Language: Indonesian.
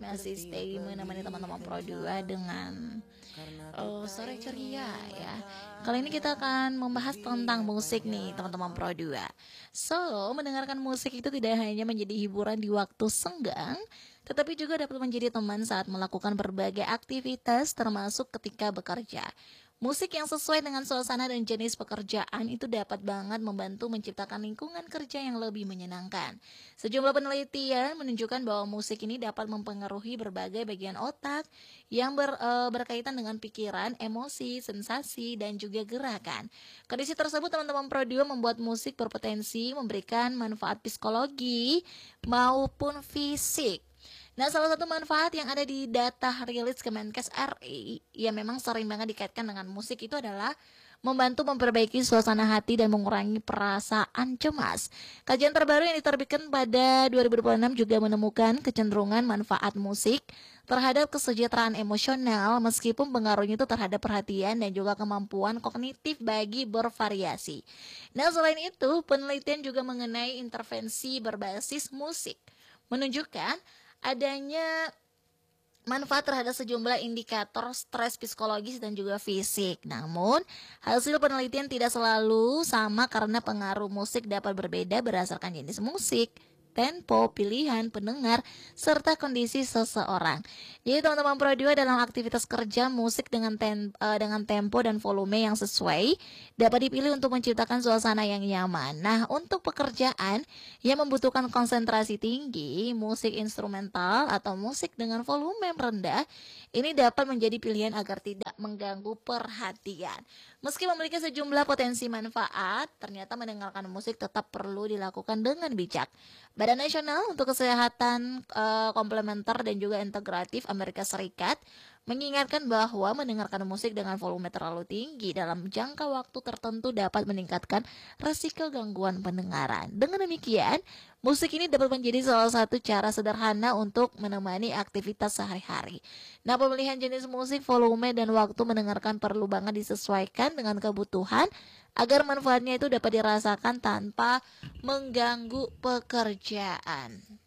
masih stay menemani teman-teman Pro 2 dengan sore ceria ya. Kali ini kita akan membahas tentang musik nih teman-teman Pro 2. So, mendengarkan musik itu tidak hanya menjadi hiburan di waktu senggang, tetapi juga dapat menjadi teman saat melakukan berbagai aktivitas termasuk ketika bekerja. Musik yang sesuai dengan suasana dan jenis pekerjaan itu dapat banget membantu menciptakan lingkungan kerja yang lebih menyenangkan. Sejumlah penelitian menunjukkan bahwa musik ini dapat mempengaruhi berbagai bagian otak yang berkaitan dengan pikiran, emosi, sensasi, dan juga gerakan. Kondisi tersebut teman-teman Pro 2 membuat musik berpotensi memberikan manfaat psikologi maupun fisik. Nah, salah satu manfaat yang ada di data rilis Kemenkes RI yang memang sering banget dikaitkan dengan musik itu adalah membantu memperbaiki suasana hati dan mengurangi perasaan cemas. Kajian terbaru yang diterbitkan pada 2026 juga menemukan kecenderungan manfaat musik terhadap kesejahteraan emosional meskipun pengaruhnya itu terhadap perhatian dan juga kemampuan kognitif bagi bervariasi. Nah, selain itu, penelitian juga mengenai intervensi berbasis musik menunjukkan adanya manfaat terhadap sejumlah indikator stres psikologis dan juga fisik. Namun, hasil penelitian tidak selalu sama karena pengaruh musik dapat berbeda berdasarkan jenis musik, tempo, pilihan pendengar, serta kondisi seseorang. Jadi teman-teman Pro 2 dalam aktivitas kerja, musik dengan tempo dan volume yang sesuai dapat dipilih untuk menciptakan suasana yang nyaman. Nah, untuk pekerjaan yang membutuhkan konsentrasi tinggi, musik instrumental atau musik dengan volume rendah ini dapat menjadi pilihan agar tidak mengganggu perhatian. Meski memiliki sejumlah potensi manfaat, ternyata mendengarkan musik tetap perlu dilakukan dengan bijak. Badan Nasional untuk Kesehatan Komplementer dan juga Integratif Amerika Serikat mengingatkan bahwa mendengarkan musik dengan volume terlalu tinggi dalam jangka waktu tertentu dapat meningkatkan resiko gangguan pendengaran. Dengan demikian, musik ini dapat menjadi salah satu cara sederhana untuk menemani aktivitas sehari-hari. Nah, pemilihan jenis musik, volume, dan waktu mendengarkan perlu banget disesuaikan dengan kebutuhan agar manfaatnya itu dapat dirasakan tanpa mengganggu pekerjaan.